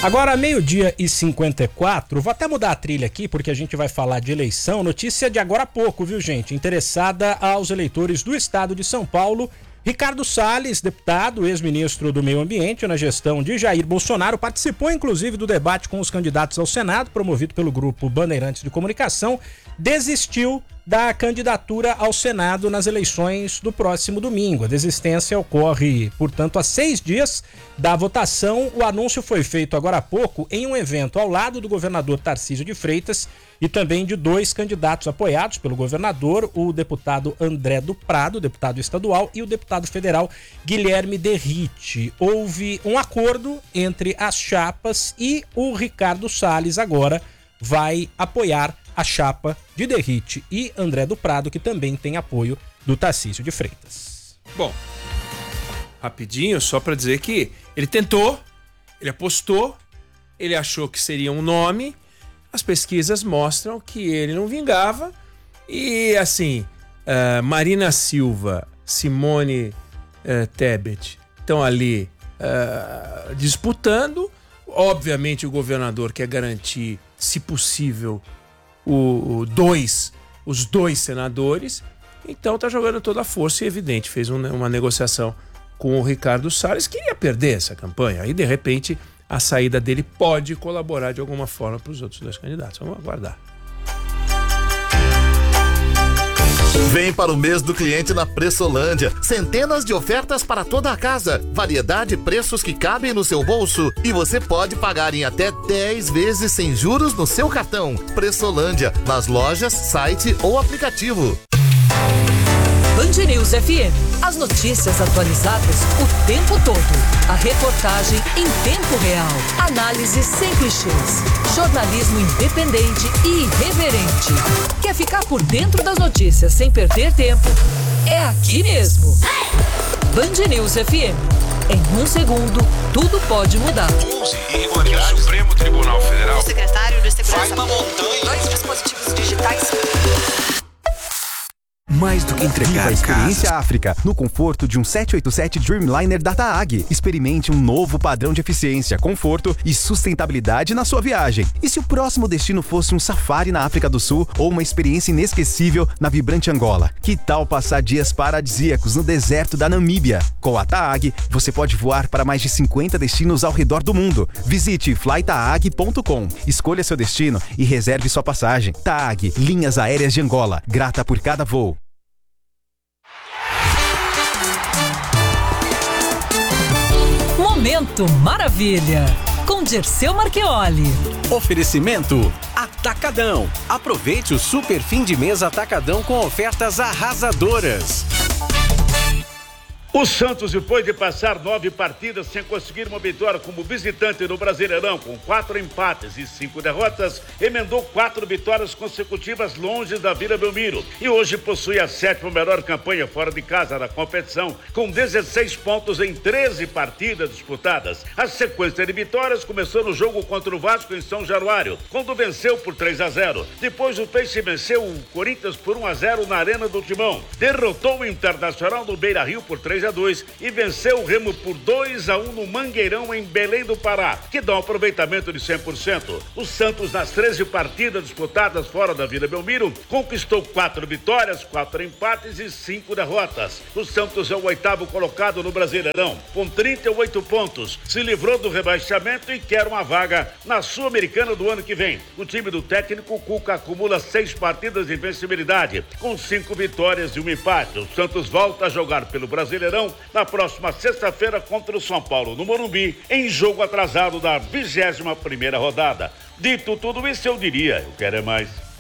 Agora, 12h54, vou até mudar a trilha aqui, porque a gente vai falar de eleição. Notícia de agora há pouco, viu, gente? Interessada aos eleitores do estado de São Paulo. Ricardo Salles, deputado, ex-ministro do Meio Ambiente na gestão de Jair Bolsonaro, participou inclusive do debate com os candidatos ao Senado, promovido pelo grupo Bandeirantes de Comunicação, desistiu da candidatura ao Senado nas eleições do próximo domingo. A desistência ocorre, portanto, há 6 dias da votação. O anúncio foi feito agora há pouco em um evento ao lado do governador Tarcísio de Freitas e também de 2 candidatos apoiados pelo governador, o deputado André do Prado, deputado estadual, e o deputado federal Guilherme Derrite. Houve um acordo entre as chapas e o Ricardo Salles agora vai apoiar a chapa de Derrite e André do Prado, que também tem apoio do Tarcísio de Freitas. Bom, rapidinho, só para dizer que ele tentou, ele apostou, ele achou que seria um nome, as pesquisas mostram que ele não vingava e, assim, Marina Silva, Simone Tebet estão ali disputando. Obviamente o governador quer garantir, se possível, os dois senadores, então tá jogando toda a força e evidente, fez uma negociação com o Ricardo Salles, queria perder essa campanha, aí de repente a saída dele pode colaborar de alguma forma para os outros 2 candidatos, vamos aguardar. Vem para o mês do cliente na Pressolândia. Centenas de ofertas para toda a casa. Variedade e preços que cabem no seu bolso. E você pode pagar em até 10 vezes sem juros no seu cartão. Pressolândia, nas lojas, site ou aplicativo. Band News FM. As notícias atualizadas o tempo todo. A reportagem em tempo real. Análise sem clichês. Jornalismo independente e irreverente. Quer ficar por dentro das notícias sem perder tempo? É aqui mesmo. Band News FM. Em 1 segundo, tudo pode mudar. 11 irregularidades. O Supremo Tribunal Federal. O secretário de Segurança. Vai na montanha. 2 dispositivos digitais. Mais do que entregar a experiência África, no conforto de um 787 Dreamliner da TAAG. Experimente um novo padrão de eficiência, conforto e sustentabilidade na sua viagem. E se o próximo destino fosse um safari na África do Sul ou uma experiência inesquecível na vibrante Angola? Que tal passar dias paradisíacos no deserto da Namíbia? Com a TAAG, você pode voar para mais de 50 destinos ao redor do mundo. Visite flytaag.com, escolha seu destino e reserve sua passagem. TAAG, Linhas Aéreas de Angola, grata por cada voo. Momento Maravilha, com Dirceu Marchioli. Oferecimento Atacadão. Aproveite o super fim de mês Atacadão com ofertas arrasadoras. O Santos, depois de passar 9 partidas sem conseguir uma vitória como visitante no Brasileirão, com 4 empates e 5 derrotas, emendou 4 vitórias consecutivas longe da Vila Belmiro e hoje possui a 7ª melhor campanha fora de casa da competição, com 16 pontos em 13 partidas disputadas. A sequência de vitórias começou no jogo contra o Vasco em São Januário, quando venceu por 3-0. Depois o Peixe venceu o Corinthians por 1-0 na Arena do Timão, derrotou o Internacional no Beira-Rio por 3-2 e venceu o Remo por 2-1 no Mangueirão, em Belém do Pará, que dá um aproveitamento de 100%. O Santos, nas 13 partidas disputadas fora da Vila Belmiro, conquistou 4 vitórias, 4 empates e 5 derrotas. O Santos é o 8º colocado no Brasileirão, com 38 pontos, se livrou do rebaixamento e quer uma vaga na Sul-Americana do ano que vem. O time do técnico Cuca acumula 6 partidas de invencibilidade, com 5 vitórias e 1 empate. O Santos volta a jogar pelo Brasileirão na próxima sexta-feira contra o São Paulo, no Morumbi, em jogo atrasado da 21ª rodada. Dito tudo isso, eu diria, eu quero é mais.